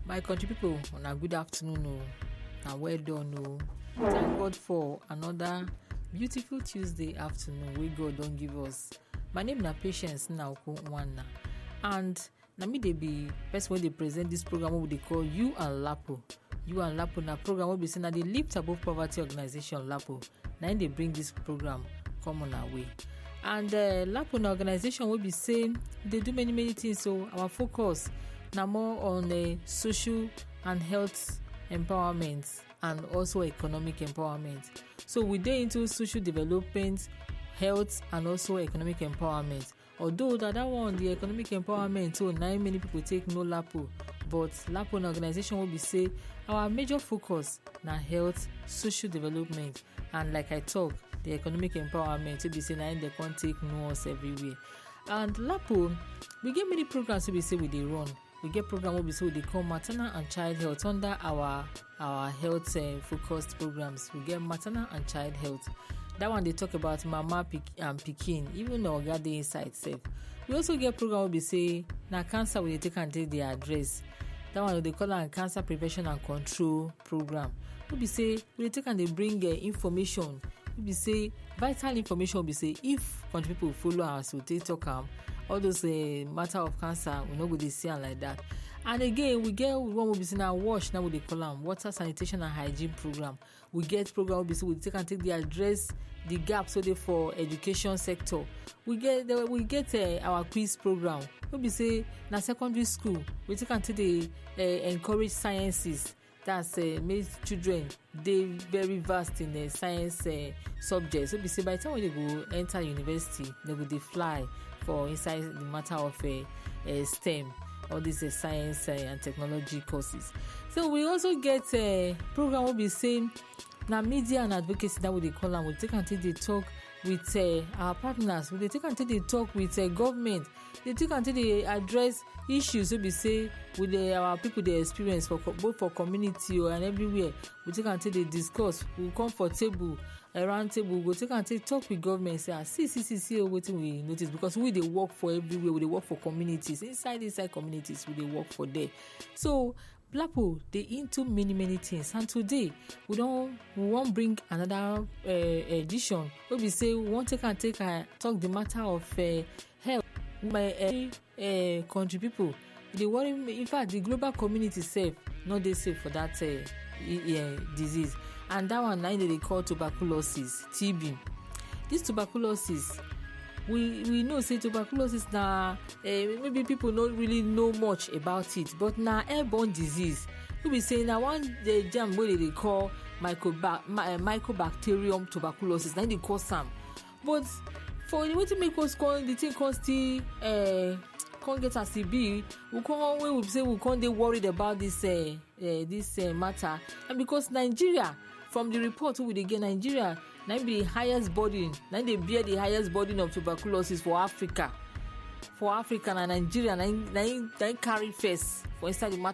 My country people, on a good afternoon, and well done. Thank God for another beautiful Tuesday afternoon we God don't give us. My name na Patience Nwanna, and na me dey be person when they present this program what they call You and Lapo. You and Lapo na program will be saying that the Lift Above Poverty organization Lapo. Now they bring this program come on our way. And Lapo na organization will be saying they do many things. So our focus now more on social and health empowerment and also economic empowerment. So we dey into social development, health and also economic empowerment. Although that one, the economic empowerment, so now many people take no Lapo, but Lapo an organization will be say our major focus na health, social development, and like I talk, the economic empowerment to be say now they can't take no us everywhere. And Lapo, we get many programs to be say we dey run. We get program will be say they call maternal and child health under our health focused programs. We get maternal and child health. That one they talk about mama and pikin, even though God dey inside self. We also get program will be say na cancer we take and take the address. That one they call it cancer prevention and control program. We be say we take and they bring information. We be say vital information. We be say if country people follow us, we take talk all those matter of cancer, we no go dey see am like that. And again, we get one will be saying now wash, now we dey call them water sanitation and hygiene program. We get program will be say we take and take the address the gaps so they for education sector. We get our quiz program. We be say na secondary school we take and take the encourage sciences. That's make children they very vast in the science subjects. So be say by the time when they go enter university, they go they fly for inside the matter of STEM, all these science and technology courses. So we also get a program will be saying now media and advocacy that we call them. We take and take the talk with our partners. We take and take the talk with government. They take and take the address issues. So we say with our people they experience for both for community and everywhere. We take and take the discuss. We come for table, a round table. We take and take talk with government. Say see what we notice because we they work for everywhere. We they work for communities inside communities. We they work for there. So Lapo they into many things, and today we won't bring another edition. We say we want take and talk the matter of health. My country people they worry me. In fact, the global community safe, not they safe for that disease, and that one now they call tuberculosis, TB. This tuberculosis. We know say tuberculosis now maybe people don't really know much about it, but now airborne disease. We be saying now one the germ where they call mycobacterium tuberculosis. Now they call some, but for the way to make us call the thing constantly can't get as it be. We can't they worried about this matter, and because Nigeria from the report we they get Nigeria. Now be the highest burden. Now they bear the highest burden of tuberculosis for Africa. For Africa and Nigeria, now carry first for inside the matter